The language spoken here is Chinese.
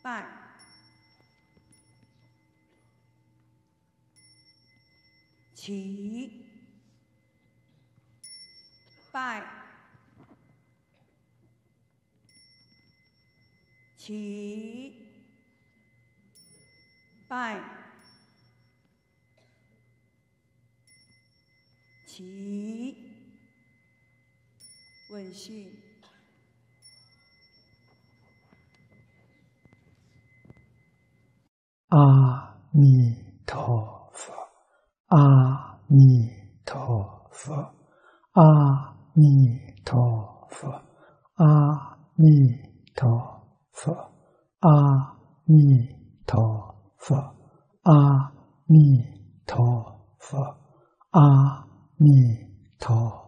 拜，起，拜，起，拜，起，问讯。 阿弥陀佛，阿弥陀佛，阿弥陀佛，阿弥陀佛，阿弥陀佛，阿弥陀佛，阿弥陀